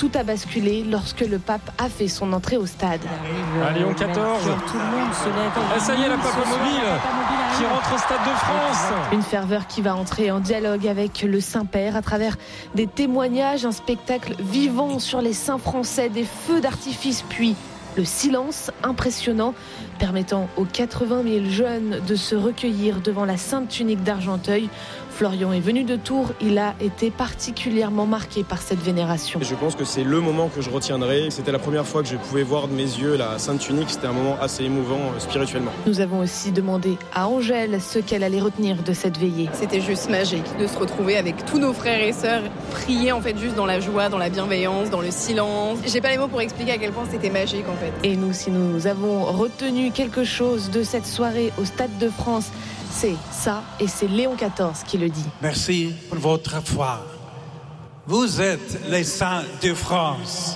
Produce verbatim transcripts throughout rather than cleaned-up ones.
tout a basculé lorsque le pape a fait son entrée au stade. À Léon quatorze. Tout le monde se lève. Ah, ça y est, la Papa Mobile qui rentre au stade de France. Une ferveur qui va entrer en dialogue avec le Saint-Père à travers des témoignages, un spectacle vivant sur les saints français, des feux d'artifice, puis le silence impressionnant permettant aux quatre-vingt mille jeunes de se recueillir devant la Sainte Tunique d'Argenteuil. Florian est venu de Tours, il a été particulièrement marqué par cette vénération. Je pense que c'est le moment que je retiendrai. C'était la première fois que je pouvais voir de mes yeux la Sainte Tunique. C'était un moment assez émouvant euh, spirituellement. Nous avons aussi demandé à Angèle ce qu'elle allait retenir de cette veillée. C'était juste magique de se retrouver avec tous nos frères et sœurs, prier en fait juste dans la joie, dans la bienveillance, dans le silence. J'ai pas les mots pour expliquer à quel point c'était magique en fait. Et nous, si nous avons retenu quelque chose de cette soirée au Stade de France, c'est ça, et c'est Léon quatorze qui le dit. Merci pour votre foi. Vous êtes les saints de France.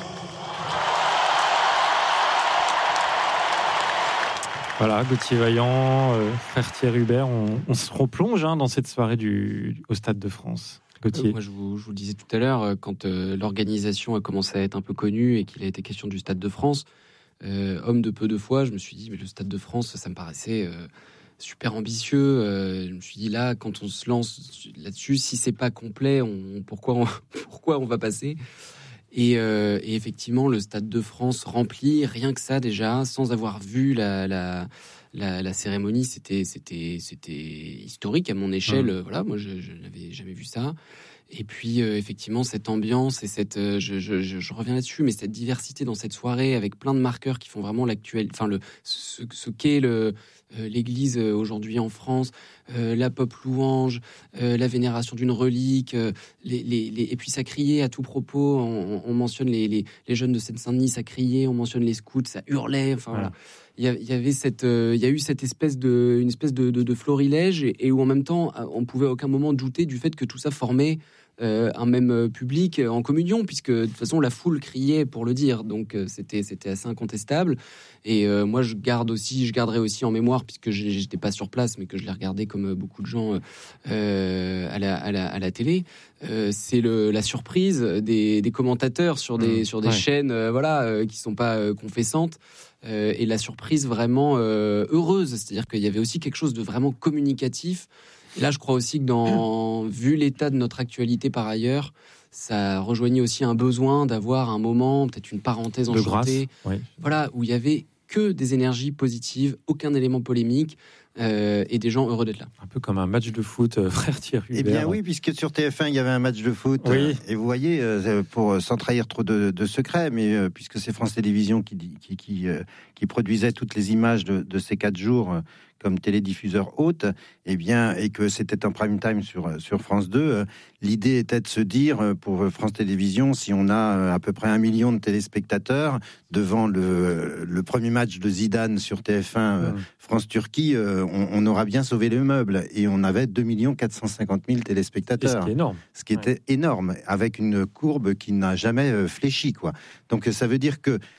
Voilà, Gauthier Vaillant, euh, frère Thierry Hubert, on, on se replonge hein, dans cette soirée du, au Stade de France. Gauthier. Euh, moi, je vous, je vous le disais tout à l'heure, quand euh, l'organisation a commencé à être un peu connue et qu'il a été question du Stade de France, euh, homme de peu de foi, je me suis dit, mais le Stade de France, ça me paraissait... Euh, super ambitieux. Euh, je me suis dit là, quand on se lance là-dessus, si c'est pas complet, on, pourquoi, on, pourquoi on va passer et, euh, et effectivement, le Stade de France rempli, rien que ça déjà, sans avoir vu la, la, la, la cérémonie, c'était, c'était, c'était historique à mon échelle. Mmh. Voilà, moi, je, je n'avais jamais vu ça. Et puis euh, effectivement cette ambiance et cette, euh, je, je, je, je reviens là-dessus, mais cette diversité dans cette soirée avec plein de marqueurs qui font vraiment l'actuel, enfin le ce, ce qu'est le euh, l'Église aujourd'hui en France, euh, la pop louange, euh, la vénération d'une relique, euh, les, les, les, et puis ça criait à tout propos. On, on mentionne les, les, les jeunes de Seine-Saint-Denis, ça criait, on mentionne les scouts, ça hurlait. Enfin voilà. Il y, a, il y avait cette, euh, il y a eu cette espèce de, une espèce de, de, de florilège et, et où en même temps, on pouvait à aucun moment douter du fait que tout ça formait euh, un même public en communion, puisque de toute façon la foule criait pour le dire, donc euh, c'était, c'était assez incontestable. Et euh, moi, je garde aussi, je garderai aussi en mémoire, puisque j'étais pas sur place, mais que je l'ai regardé comme beaucoup de gens euh, à la, à la, à la télé. Euh, c'est le, la surprise des, des commentateurs sur des, mmh, sur des ouais. chaînes, euh, voilà, euh, qui sont pas euh, confessantes. Euh, et la surprise vraiment euh, heureuse, c'est-à-dire qu'il y avait aussi quelque chose de vraiment communicatif. Et là, je crois aussi que dans, vu l'état de notre actualité par ailleurs, ça rejoignait aussi un besoin d'avoir un moment, peut-être une parenthèse enchantée, oui. voilà, où il y avait que des énergies positives, aucun élément polémique. Euh, et des gens heureux d'être là. Un peu comme un match de foot, euh, frère Thierry Hubert. Eh bien oui, puisque sur T F un, il y avait un match de foot. Oui. Euh, et vous voyez, euh, pour, sans trahir trop de, de secrets, mais euh, puisque c'est France Télévisions qui, qui, qui, euh, qui produisait toutes les images de, de ces quatre jours euh, comme télédiffuseur hôte, eh bien, et que c'était en prime time sur, sur France deux, euh, l'idée était de se dire, euh, pour France Télévisions, si on a euh, à peu près un million de téléspectateurs devant le, le premier match de Zidane sur T F un, euh, mmh. France-Turquie, euh, on, on aura bien sauvé le meuble. Et on avait deux millions quatre cent cinquante mille téléspectateurs. Ce qui est énorme. Ce qui était ouais. énorme, avec une courbe qui n'a jamais euh, fléchi, quoi. Donc ça veut dire que,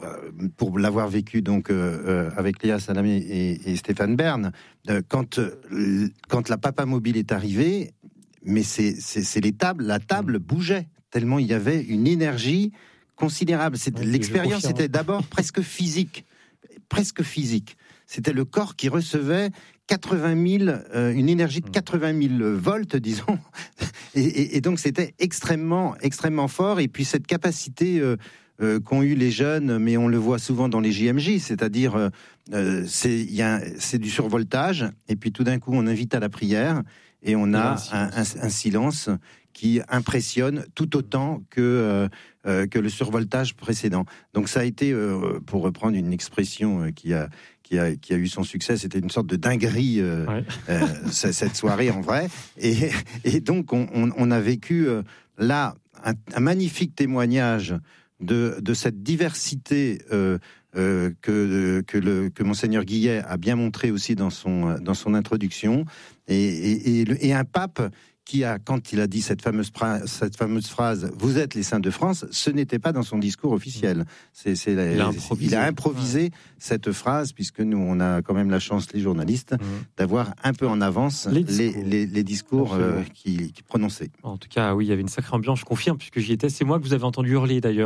pour l'avoir vécu donc euh, avec Léa Salamé et, et Stéphane Bern, euh, quand, euh, quand la Papa Mobile est arrivée, mais c'est, c'est, c'est les tables, la table bougeait, tellement il y avait une énergie considérable. C'était, oui, l'expérience était d'abord presque physique, presque physique. C'était le corps qui recevait quatre-vingt mille, euh, une énergie de quatre-vingt mille volts, disons. Et, et, et donc, c'était extrêmement, extrêmement fort. Et puis, cette capacité euh, euh, qu'ont eu les jeunes, mais on le voit souvent dans les J M J, c'est-à-dire, euh, c'est, y a, c'est du survoltage. Et puis, tout d'un coup, on invite à la prière et on a un silence, un, un, un silence qui impressionne tout autant que, euh, euh, que le survoltage précédent. Donc, ça a été, euh, pour reprendre une expression euh, qui a... Qui a, qui a eu son succès, c'était une sorte de dinguerie euh, ouais. euh, cette soirée en vrai, et, et donc on, on, on a vécu euh, là un, un magnifique témoignage de, de cette diversité euh, euh, que, que, le, que Monseigneur Guillet a bien montré aussi dans son, dans son introduction, et, et, et, et un pape qui a, quand il a dit cette fameuse, pra- cette fameuse phrase « Vous êtes les saints de France », ce n'était pas dans son discours officiel. C'est, c'est la, il, a il a improvisé ouais. cette phrase, puisque nous, on a quand même la chance, les journalistes, mmh. d'avoir un peu en avance les discours, les, les, les discours euh, qui, qui prononçaient. En tout cas, oui, il y avait une sacrée ambiance, je confirme, puisque j'y étais. C'est moi que vous avez entendu hurler, d'ailleurs.